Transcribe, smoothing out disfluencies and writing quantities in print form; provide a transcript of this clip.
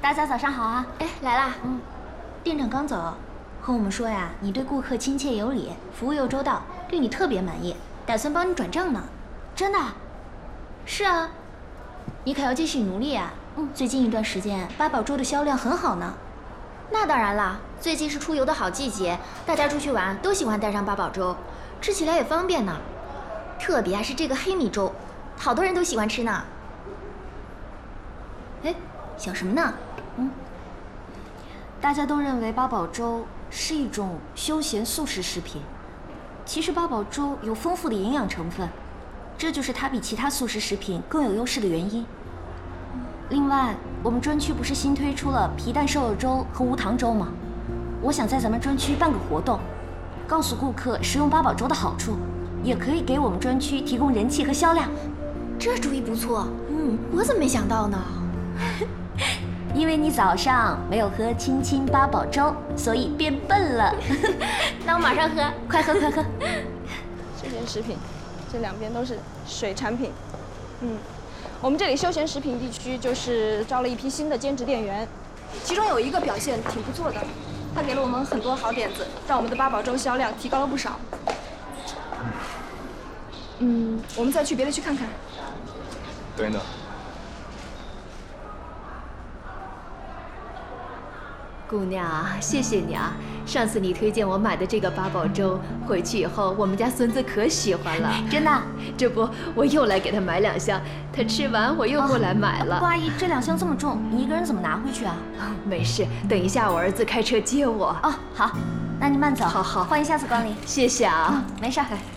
大家早上好啊！ 哎，来啦。 店长刚走，和我们说呀，你对顾客亲切有礼，服务又周到，对你特别满意，打算帮你转正呢。真的？是啊，你可要继续努力啊。最近一段时间八宝粥的销量很好呢。 那当然啦，最近是出游的好季节，大家出去玩都喜欢带上八宝粥，吃起来也方便呢。特别是这个黑米粥，好多人都喜欢吃呢。 哎，想什么呢？大家都认为八宝粥是一种休闲速食食品，其实八宝粥有丰富的营养成分，这就是它比其他速食食品更有优势的原因。另外，我们专区不是新推出了皮蛋瘦肉粥和无糖粥吗？我想在咱们专区办个活动，告诉顾客食用八宝粥的好处，也可以给我们专区提供人气和销量。 这主意不错，我怎么没想到呢？ 因为你早上没有喝清清八宝粥，所以变笨了。 那我马上喝， 快喝快喝。 休闲食品，这两边都是水产品。我们这里休闲食品地区就是招了一批新的兼职店员，其中有一个表现挺不错的，他给了我们很多好点子，让我们的八宝粥销量提高了不少。我们再去别的区看看。 等等。 姑娘，谢谢你啊！上次你推荐我买的这个八宝粥，回去以后我们家孙子可喜欢了。 真的？ 这不，我又来给他买2箱，他吃完我又过来买了。 不过阿姨，这2箱这么重，你一个人怎么拿回去啊？ 没事，等一下我儿子开车接我。 好，那你慢走。 好， 欢迎下次光临。 谢谢啊。 没事。